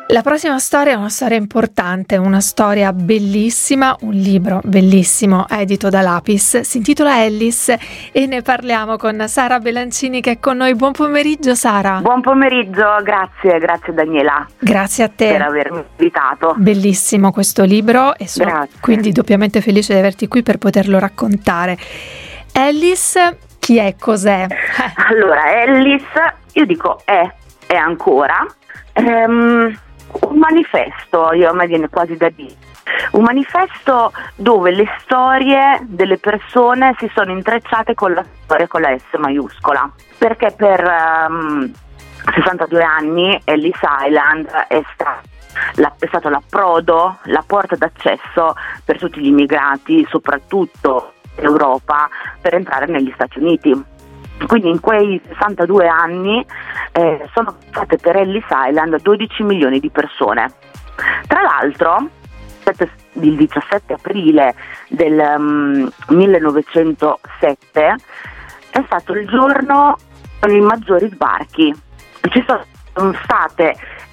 La prossima storia è una storia importante, una storia bellissima, un libro bellissimo edito da Lapis, si intitola Ellis e ne parliamo con Sara Belancini che è con noi. Buon pomeriggio Sara. Buon pomeriggio, grazie Daniela. Grazie a te per avermi invitato. Bellissimo questo libro e sono quindi doppiamente felice di averti qui per poterlo raccontare. Ellis, chi è? Cos'è? Allora, Ellis, io dico è ancora un manifesto, a me viene quasi da dire, un manifesto dove le storie delle persone si sono intrecciate con la storia con la S maiuscola, perché per 62 anni Ellis Island è stato l'approdo, la porta d'accesso per tutti gli immigrati, soprattutto in Europa, per entrare negli Stati Uniti. Quindi in quei 62 anni sono state per Ellis Island 12 milioni di persone. Tra l'altro, il 17 aprile del 1907 è stato il giorno con i maggiori sbarchi. Ci sono state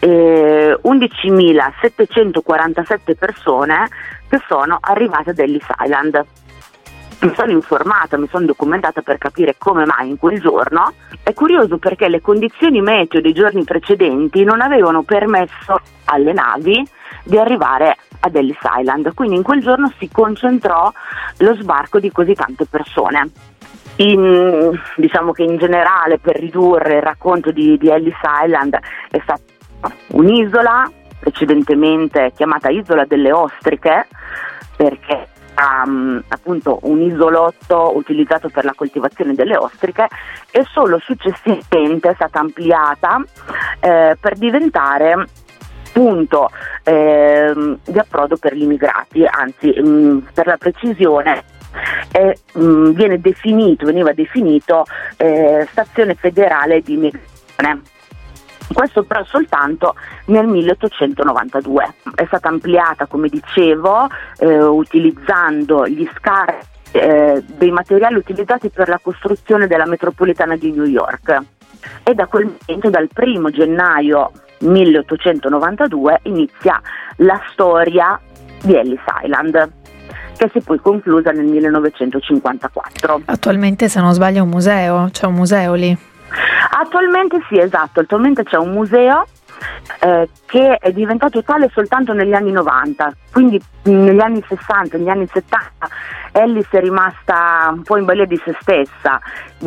11.747 persone che sono arrivate ad Ellis Island. Mi sono informata, mi sono documentata per capire come mai in quel giorno. È curioso perché le condizioni meteo dei giorni precedenti non avevano permesso alle navi di arrivare ad Ellis Island, quindi in quel giorno si concentrò lo sbarco di così tante persone. Diciamo che in generale, per ridurre il racconto di Ellis Island, è stata un'isola precedentemente chiamata Isola delle Ostriche, perché appunto un isolotto utilizzato per la coltivazione delle ostriche, e solo successivamente è stata ampliata per diventare punto di approdo per gli immigrati, anzi per la precisione veniva definito stazione federale di immigrazione. Questo però soltanto nel 1892. È stata ampliata, come dicevo, utilizzando gli scarti dei materiali utilizzati per la costruzione della metropolitana di New York. E da quel momento, dal 1 gennaio 1892, inizia la storia di Ellis Island, che si è poi conclusa nel 1954. Attualmente, se non sbaglio, è un museo, c'è un museo lì. Attualmente sì, esatto, attualmente c'è un museo che è diventato tale soltanto negli anni 90, quindi negli anni 60, negli anni 70 Ellis è rimasta un po' in balia di se stessa,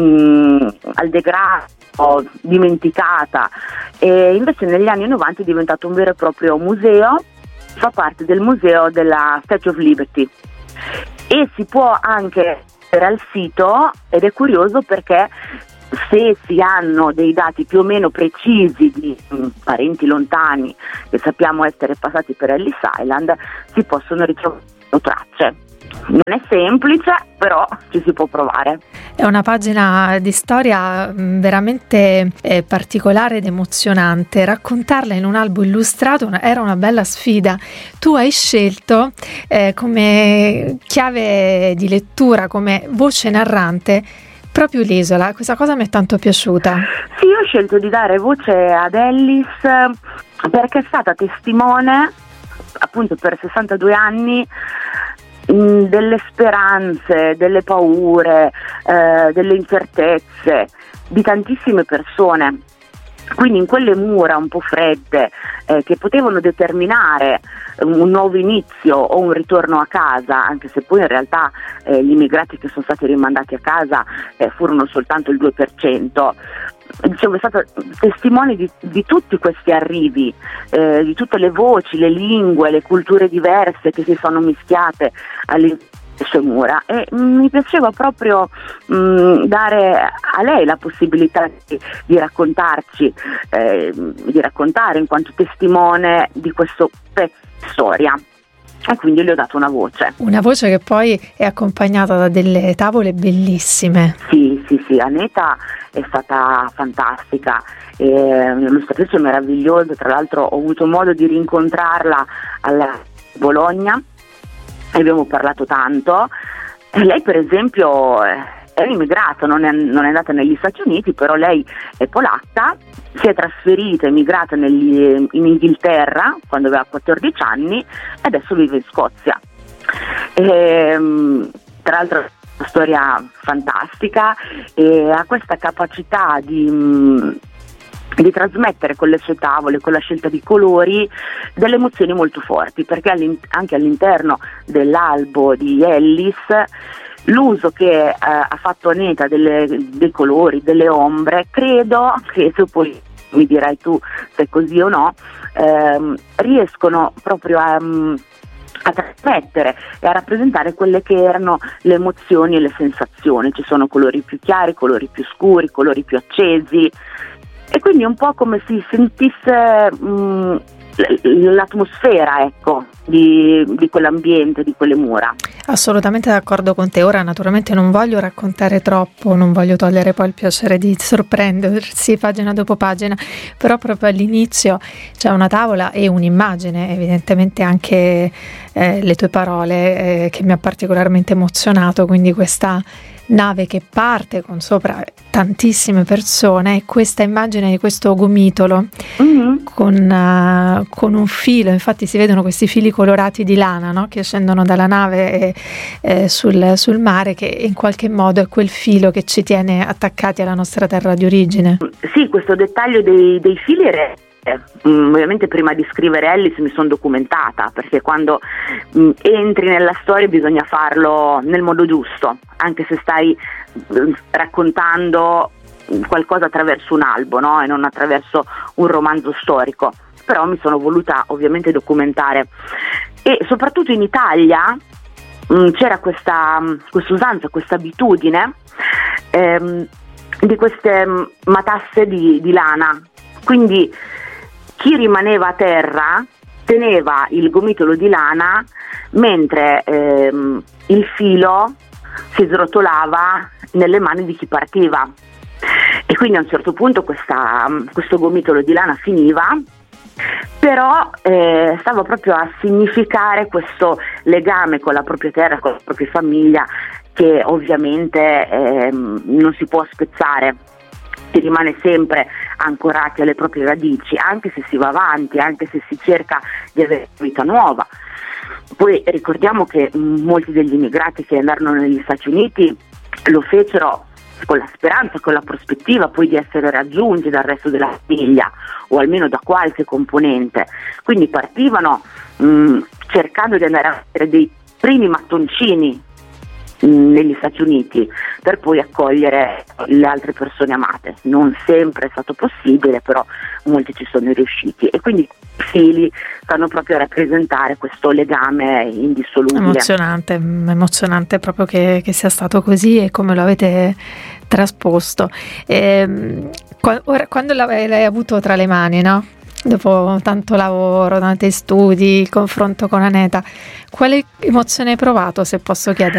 al degrado, dimenticata, e invece negli anni 90 è diventato un vero e proprio museo, fa parte del museo della Statue of Liberty e si può anche vedere al sito, ed è curioso perché se si hanno dei dati più o meno precisi di parenti lontani che sappiamo essere passati per Ellis Island, si possono ritrovare tracce. Non è semplice, però ci si può provare. È una pagina di storia veramente particolare ed emozionante. Raccontarla in un albo illustrato era una bella sfida. Tu hai scelto come chiave di lettura, come voce narrante, proprio l'isola. Questa cosa mi è tanto piaciuta. Sì, io ho scelto di dare voce ad Ellis perché è stata testimone, appunto, per 62 anni delle speranze, delle paure, delle incertezze di tantissime persone. Quindi in quelle mura un po' fredde che potevano determinare un nuovo inizio o un ritorno a casa, anche se poi in realtà gli immigrati che sono stati rimandati a casa furono soltanto il 2%. Diciamo, è stata testimone di tutti questi arrivi, di tutte le voci, le lingue, le culture diverse che si sono mischiate all'interno delle sue mura, e mi piaceva proprio dare a lei la possibilità di raccontarci, di raccontare in quanto testimone di questo pezzo di storia. E quindi le ho dato una voce. Una voce che poi è accompagnata da delle tavole bellissime. Sì, Aneta è stata fantastica, un'illustratrice meravigliosa. Tra l'altro ho avuto modo di rincontrarla alla Bologna e abbiamo parlato tanto. E lei, per esempio, è è un'immigrata, non è andata negli Stati Uniti, però lei è polacca, si è trasferita, è emigrata in Inghilterra quando aveva 14 anni e adesso vive in Scozia. Tra l'altro è una storia fantastica e ha questa capacità di trasmettere con le sue tavole, con la scelta di colori, delle emozioni molto forti, perché anche all'interno dell'albo di Ellis l'uso che ha fatto Aneta dei colori, delle ombre, credo che, se poi mi dirai tu se è così o no, riescono proprio a trasmettere e a rappresentare quelle che erano le emozioni e le sensazioni. Ci sono colori più chiari, colori più scuri, colori più accesi, e quindi è un po' come si sentisse l'atmosfera, ecco, di quell'ambiente, di quelle mura. Assolutamente d'accordo con te. Ora naturalmente non voglio raccontare troppo, non voglio togliere poi il piacere di sorprendersi pagina dopo pagina, però proprio all'inizio c'è una tavola e un'immagine, evidentemente anche le tue parole, che mi ha particolarmente emozionato, quindi questa nave che parte con sopra tantissime persone e questa immagine di questo gomitolo con un filo, infatti si vedono questi fili colorati di lana, no? Che scendono dalla nave sul mare, che in qualche modo è quel filo che ci tiene attaccati alla nostra terra di origine. Sì, questo dettaglio dei fili ovviamente prima di scrivere Ellis mi sono documentata, perché quando entri nella storia bisogna farlo nel modo giusto, anche se stai raccontando qualcosa attraverso un albo, no? E non attraverso un romanzo storico. Però mi sono voluta ovviamente documentare, e soprattutto in Italia c'era questa usanza, questa abitudine di queste matasse di lana, quindi chi rimaneva a terra teneva il gomitolo di lana mentre il filo si srotolava nelle mani di chi partiva, e quindi a un certo punto questo gomitolo di lana finiva, però stava proprio a significare questo legame con la propria terra, con la propria famiglia, che ovviamente non si può spezzare. Si rimane sempre ancorati alle proprie radici, anche se si va avanti, anche se si cerca di avere vita nuova. Poi ricordiamo che molti degli immigrati che andarono negli Stati Uniti lo fecero con la speranza, con la prospettiva poi di essere raggiunti dal resto della famiglia, o almeno da qualche componente. Quindi partivano cercando di andare a fare dei primi mattoncini negli Stati Uniti per poi accogliere le altre persone amate. Non sempre è stato possibile, però molti ci sono riusciti, e quindi i fili stanno proprio a rappresentare questo legame indissolubile. Emozionante proprio che sia stato così e come lo avete trasposto. Quando l'hai avuto tra le mani, no? Dopo tanto lavoro, tanti studi, il confronto con Aneta, quale emozione hai provato, se posso chiedere?